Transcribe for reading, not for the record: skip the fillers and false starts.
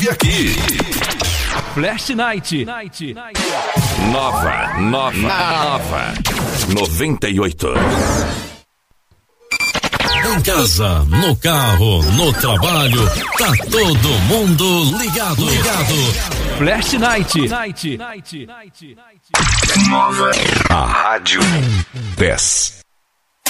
E aqui, Flash Night. Nova 98. Em casa, no carro, no trabalho, tá todo mundo ligado. Flash Night. A Rádio 10.